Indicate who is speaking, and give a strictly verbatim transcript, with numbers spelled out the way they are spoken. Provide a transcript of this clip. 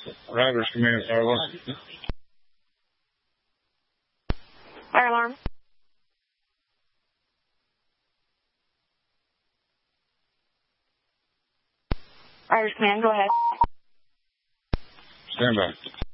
Speaker 1: Riders command fire alarm.
Speaker 2: Fire alarm. Riders command, go ahead.
Speaker 1: Stand by.